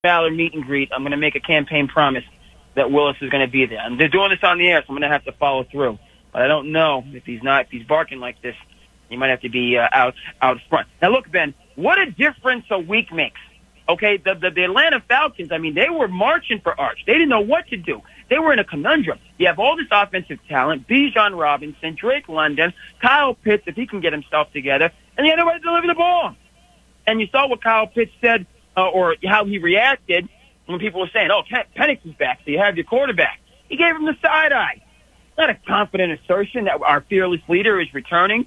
Fowler meet and greet, I'm going to make a campaign promise that Willis is going to be there. And they're doing this on the air, so I'm going to have to follow through. But I don't know if he's barking like this, he might have to be out front. Now, look, Ben, what a difference a week makes. Okay, the Atlanta Falcons, I mean, they were marching for Arch. They didn't know what to do. They were in a conundrum. You have all this offensive talent, Bijan Robinson, Drake London, Kyle Pitts, if he can get himself together, and you had nobody to deliver the ball. And you saw what Kyle Pitts said, or how he reacted when people were saying, oh, Penix is back, so you have your quarterback. He gave him the side eye. Not a confident assertion that our fearless leader is returning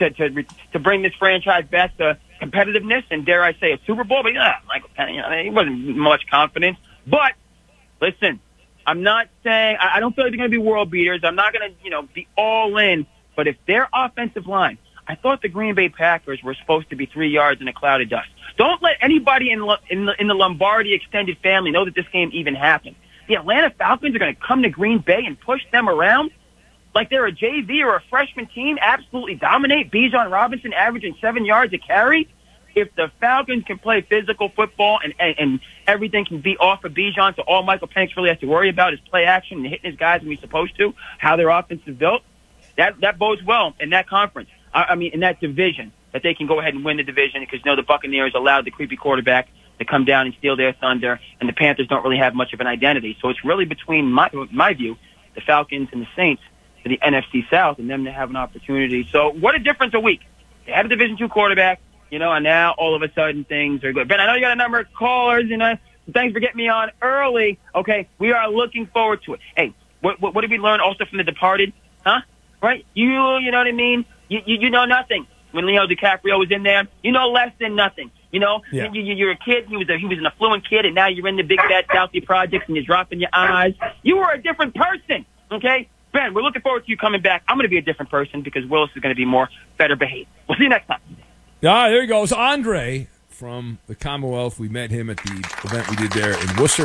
to bring this franchise back to competitiveness and, dare I say, a Super Bowl. But Michael Penix, he wasn't much confidence. But listen, I'm not saying I don't feel like they're going to be world beaters. I'm not going to be all in. But if their offensive line, I thought the Green Bay Packers were supposed to be 3 yards in a cloud of dust. Don't let anybody in the Lombardi extended family know that this game even happened. The Atlanta Falcons are going to come to Green Bay and push them around like they're a JV or a freshman team, absolutely dominate. Bijan Robinson averaging 7 yards a carry. If the Falcons can play physical football and everything can be off of Bijan, so all Michael Penix really has to worry about is play action and hitting his guys when he's supposed to, how their offense is built, that bodes well in that conference. I mean, in that division, that they can go ahead and win the division because, the Buccaneers allowed the creepy quarterback to come down and steal their thunder, and the Panthers don't really have much of an identity. So it's really between, my view, the Falcons and the Saints for the NFC South and them to have an opportunity. So what a difference a week. They have a Division II quarterback, and now all of a sudden things are good. Ben, I know you got a number of callers, so thanks for getting me on early. Okay, we are looking forward to it. Hey, what did we learn also from The Departed? Huh? Right? You know what I mean? You know nothing. When Leo DiCaprio was in there, you know less than nothing. Yeah. You're a kid. He was an affluent kid, and now you're in the big bad Southie projects, and you're dropping your eyes. You were a different person. Okay, Ben, we're looking forward to you coming back. I'm going to be a different person because Willis is going to be better behaved. We'll see you next time. There he goes, Andre from the Commonwealth. We met him at the event we did there in Worcester.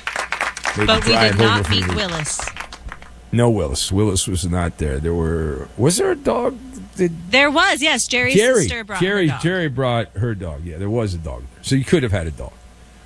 But we did not meet Willis. No, Willis. Willis was not there. Was there a dog? There was, yes. Jerry's sister brought her dog. Jerry brought her dog. Yeah, there was a dog there. So you could have had a dog.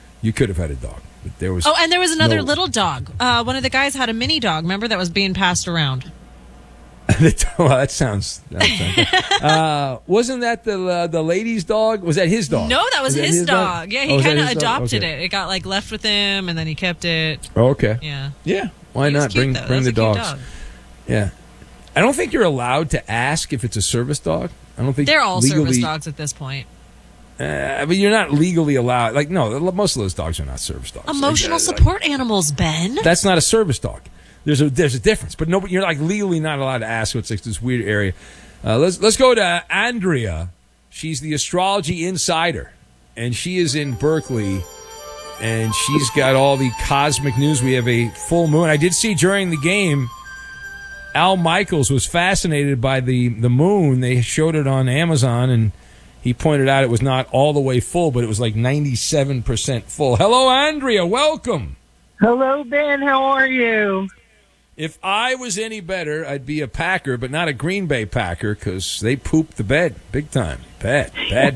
But there was. Oh, and there was another little dog. One of the guys had a mini dog. Remember, that was being passed around. Well, that sounds good. Wasn't that the lady's dog? Was that his dog? No, that was his dog. Yeah, he kind of adopted it. It got left with him, and then he kept it. Oh, okay. Yeah. Yeah. Why not bring the dogs? Dog. Yeah. I don't think you're allowed to ask if it's a service dog. I don't think they're all service dogs at this point. But you're not legally allowed. Most of those dogs are not service dogs. Emotional support animals, Ben. That's not a service dog. There's a difference, but you're legally not allowed to ask. So it's this weird area. Let's go to Andrea. She's the astrology insider, and she is in Berkeley, and she's got all the cosmic news. We have a full moon. I did see during the game, Al Michaels was fascinated by the moon. They showed it on Amazon, and he pointed out it was not all the way full, but it was 97% full. Hello, Andrea. Welcome. Hello, Ben. How are you? If I was any better, I'd be a Packer, but not a Green Bay Packer because they pooped the bed big time. Bad.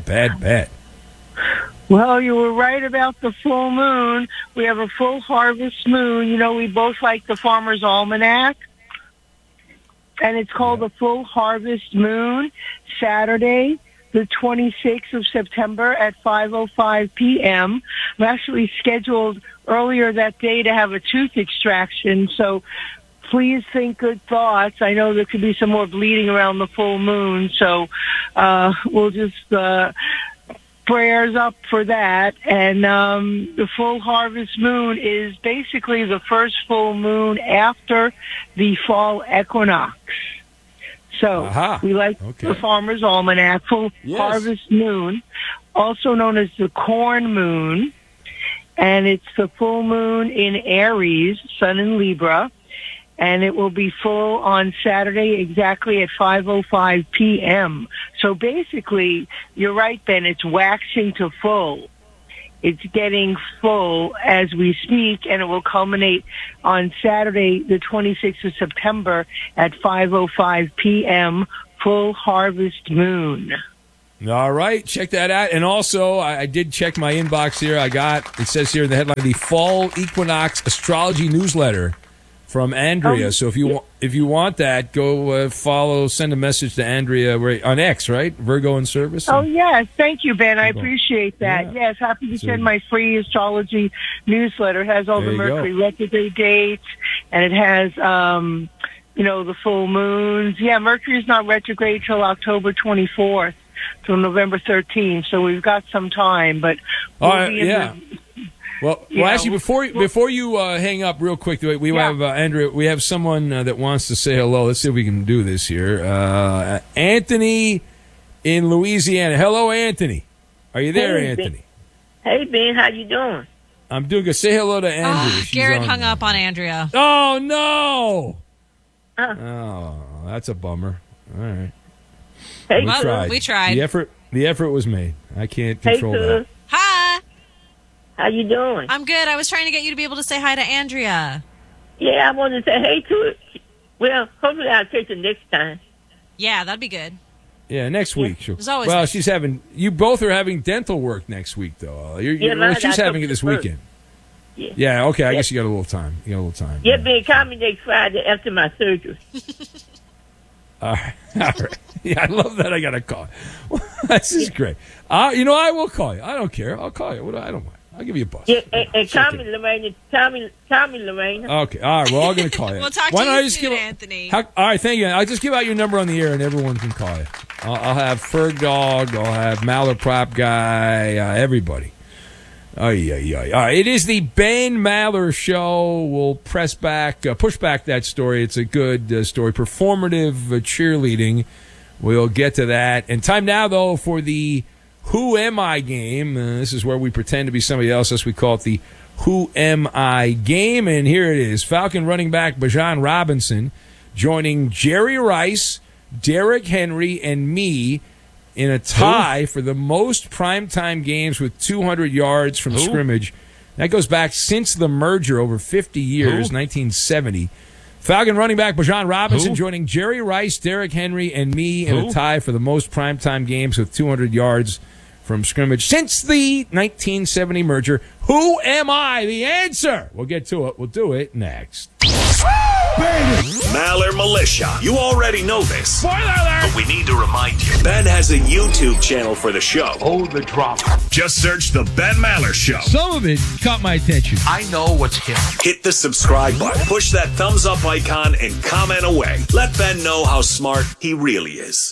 Well, you were right about the full moon. We have a full harvest moon. We both like the Farmer's Almanac. And it's called the Full Harvest Moon, Saturday, the 26th of September at 5:05 p.m. I'm actually scheduled earlier that day to have a tooth extraction, so please think good thoughts. I know there could be some more bleeding around the full moon, so we'll just prayers up for that. And the full harvest moon is basically the first full moon after the fall equinox. So we like the Farmer's Almanac, full harvest moon, also known as the corn moon. And it's the full moon in Aries, Sun in Libra. And it will be full on Saturday exactly at 5:05 p.m. So basically, you're right, Ben, it's waxing to full. It's getting full as we speak, and it will culminate on Saturday, the 26th of September at 5:05 p.m., full harvest moon. All right, check that out. And also, I did check my inbox here. It says here in the headline, the Fall Equinox Astrology Newsletter from Andrea. So if you want that, go follow, send a message to Andrea on X, right? Virgo in Service. Oh, yes. Thank you, Ben. I appreciate that. Yeah. Yes, happy to send my free astrology newsletter. It has all the Mercury retrograde dates, and it has, the full moons. Yeah, Mercury's not retrograde till October 24th. Till November 13th, so we've got some time. But Well, actually, before you hang up, real quick, we have Andrea. We have someone that wants to say hello. Let's see if we can do this here. Anthony in Louisiana. Hello, Anthony. Are you there, Anthony? Hey, Ben. How you doing? I'm doing good. Say hello to Andrea. Garrett hung up on Andrea. Oh no! Oh, that's a bummer. All right. Hey, we tried. The effort was made. I can't control that. Hi. How you doing? I'm good. I was trying to get you to be able to say hi to Andrea. Yeah, I wanted to say hey to it. Well, hopefully I'll catch it next time. Yeah, that'd be good. Yeah, next week. Sure. Well, she's having. You both are having dental work next week, though. She's having it this weekend. Yeah. Yeah. Okay. I guess you got a little time. Yeah, Ben, call me next Friday after my surgery. All right. Yeah, I love that. I got to call. This is great. I will call you. I don't care. I'll call you. I don't mind. I'll give you a buzz. Yeah, and call me, Lorraine. Call me, Lorraine. Okay. All right. We're all going to call you. We'll talk to you soon, Anthony. All right. Thank you. I'll just give out your number on the air, and everyone can call you. I'll have Ferg Dog. I'll have Malaprop Guy. Everybody. All right. It is the Ben Maller Show. We'll push back that story. It's a good story. Performative cheerleading. We'll get to that. And time now, though, for the Who Am I game. This is where we pretend to be somebody else. As we call it the Who Am I game. And here it is. Falcon running back Bijan Robinson joining Jerry Rice, Derrick Henry, and me in a tie for the most primetime games with 200 yards from scrimmage. That goes back since the merger over 50 years, 1970. Falcon running back Bijan Robinson joining Jerry Rice, Derrick Henry, and me in a tie for the most primetime games with 200 yards from scrimmage since the 1970 merger. Who am I? The answer. We'll get to it. We'll do it next. Maller Militia. You already know this. Spoiler alert! But we need to remind you. Ben has a YouTube channel for the show. Oh, the drama. Just search The Ben Maller Show. Some of it caught my attention. I know what's hip. Hit the subscribe button. Push that thumbs up icon and comment away. Let Ben know how smart he really is.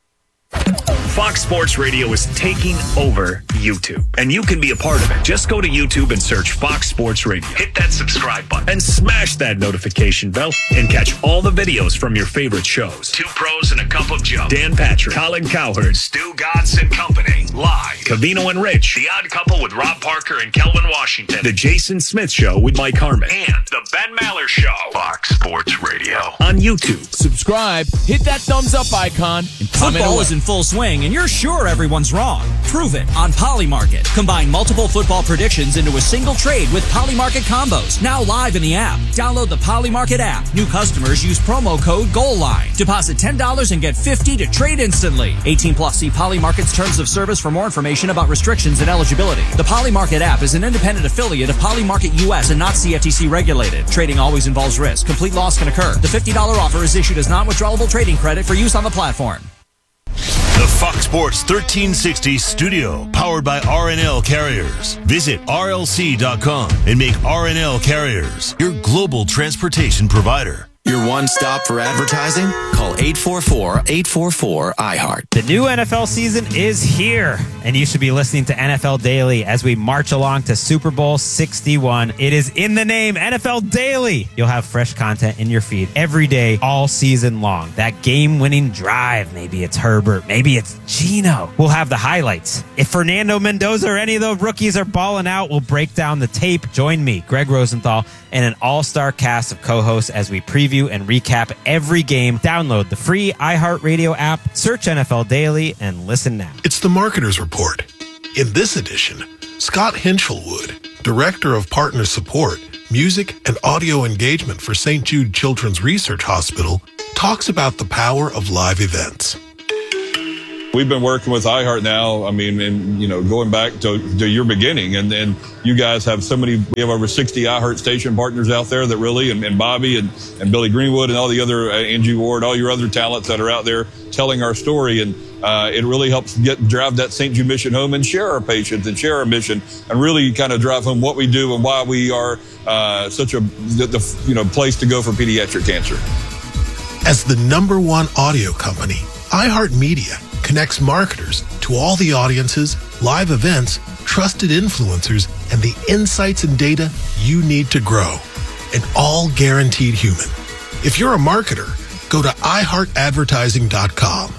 Fox Sports Radio is taking over YouTube, and you can be a part of it. Just go to YouTube and search Fox Sports Radio. Hit that subscribe button and smash that notification bell and catch all the videos from your favorite shows. Two Pros and a Cup of Joe. Dan Patrick, Colin Cowherd, Stu Godson and Company. Live. Cavino and Rich. The Odd Couple with Rob Parker and Kelvin Washington. The Jason Smith Show with Mike Harmon. And The Ben Maller Show. Fox Sports Radio. On YouTube. Subscribe, hit that thumbs up icon, and comment Football away. is in full swing, and you're sure everyone's wrong. Prove it on Polymarket. Combine multiple football predictions into a single trade with Polymarket combos. Now live in the app. Download the Polymarket app. New customers use promo code GOALLINE. Deposit $10 and get $50 to trade instantly. 18 plus. See Polymarket's terms of service for more information about restrictions and eligibility. The Polymarket app is an independent affiliate of Polymarket US and not CFTC regulated. Trading always involves risk. Complete loss can occur. The $50 offer is issued as non-withdrawable trading credit for use on the platform. The Fox Sports 1360 studio, powered by RNL Carriers. Visit RLC.com and make RNL Carriers your global transportation provider. Your one stop for advertising? Call 844-844-iHeart. The new NFL season is here, and you should be listening to NFL Daily as we march along to Super Bowl 61. It is in the name, NFL Daily. You'll have fresh content in your feed every day, all season long. That game-winning drive. Maybe it's Herbert. Maybe it's Geno. We'll have the highlights. If Fernando Mendoza or any of those rookies are balling out, we'll break down the tape. Join me, Greg Rosenthal, and an all-star cast of co-hosts as we preview and recap every game. Download the free iHeartRadio app, search NFL Daily, and listen now. It's the Marketer's Report. In this edition, Scott Hinchelwood, Director of Partner Support, Music and Audio Engagement for St. Jude Children's Research Hospital, talks about the power of live events. we've been working with iHeart now. I mean, and going back to your beginning, and then you guys have we have over 60 iHeart station partners out there that really, and Bobby and Billy Greenwood and all the other Angie Ward, all your other talents that are out there telling our story, and it really helps drive that St. Jude mission home and share our patients and share our mission, and really kind of drive home what we do and why we are such a place to go for pediatric cancer. As the #1 audio company, iHeartMedia connects marketers to all the audiences, live events, trusted influencers, and the insights and data you need to grow. And all guaranteed human. If you're a marketer, go to iHeartAdvertising.com.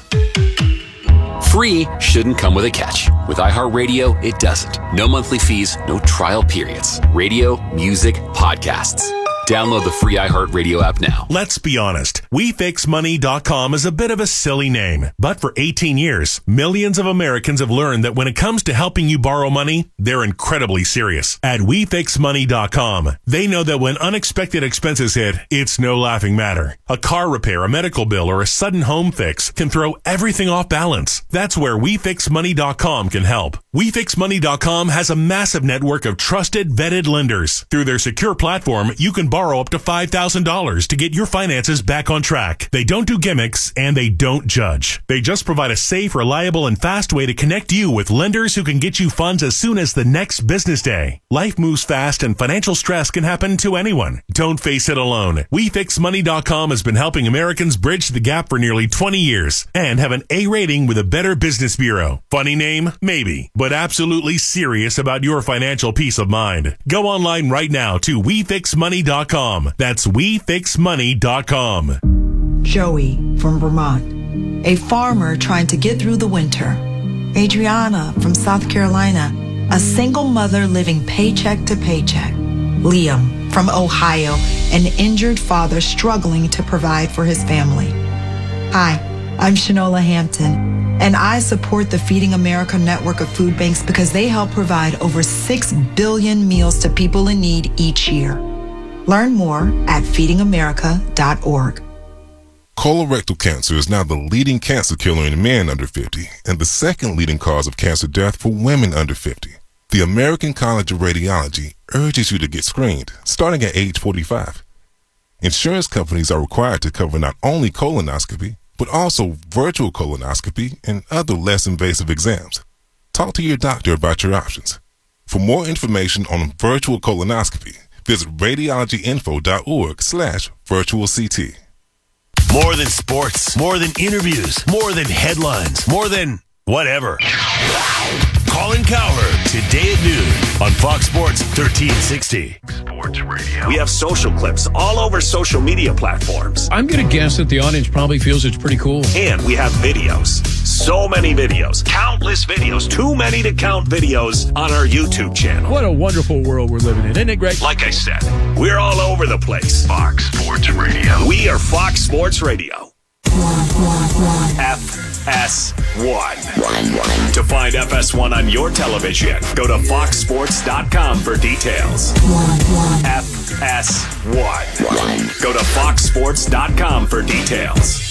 Free shouldn't come with a catch. With iHeartRadio, it doesn't. No monthly fees, no trial periods. Radio, music, podcasts. Download the free iHeartRadio app now. Let's be honest. WeFixMoney.com is a bit of a silly name. But for 18 years, millions of Americans have learned that when it comes to helping you borrow money, they're incredibly serious. At WeFixMoney.com, they know that when unexpected expenses hit, it's no laughing matter. A car repair, a medical bill, or a sudden home fix can throw everything off balance. That's where WeFixMoney.com can help. WeFixMoney.com has a massive network of trusted, vetted lenders. Through their secure platform, you can borrow up to $5,000 to get your finances back on track. They don't do gimmicks, and they don't judge. They just provide a safe, reliable, and fast way to connect you with lenders who can get you funds as soon as the next business day. Life moves fast, and financial stress can happen to anyone. Don't face it alone. WeFixMoney.com has been helping Americans bridge the gap for nearly 20 years and have an A rating with a Better Business Bureau. Funny name? Maybe. But absolutely serious about your financial peace of mind. Go online right now to WeFixMoney.com. That's WeFixMoney.com. Joey from Vermont, a farmer trying to get through the winter. Adriana from South Carolina, a single mother living paycheck to paycheck. Liam from Ohio, an injured father struggling to provide for his family. Hi, I'm Shanola Hampton, and I support the Feeding America network of food banks because they help provide over 6 billion meals to people in need each year. Learn more at feedingamerica.org. Colorectal cancer is now the leading cancer killer in men under 50 and the second leading cause of cancer death for women under 50. The American College of Radiology urges you to get screened starting at age 45. Insurance companies are required to cover not only colonoscopy, but also virtual colonoscopy and other less invasive exams. Talk to your doctor about your options. For more information on virtual colonoscopy, visit radiologyinfo.org/virtualct. More than sports, more than interviews, more than headlines, more than whatever. Colin Cowherd, today at noon on Fox Sports 1360. Sports Radio. We have social clips all over social media platforms. I'm going to guess that the audience probably feels it's pretty cool. And we have videos. So many videos. Countless videos. Too many to count videos on our YouTube channel. What a wonderful world we're living in. Isn't it great? Like I said, we're all over the place. Fox Sports Radio. We are Fox Sports Radio. FS1. To find FS1 on your television, go to foxsports.com for details. FS1. Go to foxsports.com for details.